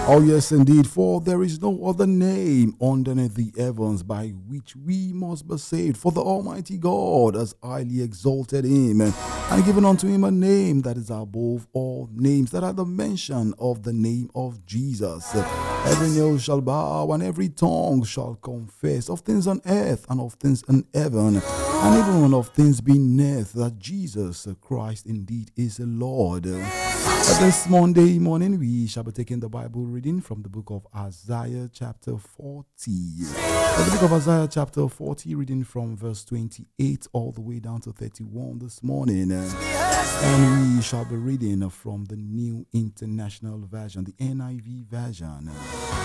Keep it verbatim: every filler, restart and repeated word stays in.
Oh, yes, indeed, for there is no other name underneath the heavens by which we must be saved. For the Almighty God has highly exalted him and given unto him a name that is above all names, that at the mention of the name of Jesus, every knee shall bow and every tongue shall confess of things on earth and of things in heaven and even of things beneath, that Jesus Christ indeed is the Lord. Uh, This Monday morning, we shall be taking the Bible reading from the book of Isaiah, chapter forty. Uh, The book of Isaiah, chapter forty, reading from verse twenty-eight all the way down to thirty-one this morning. Uh, And we shall be reading from the New International Version, the N I V version.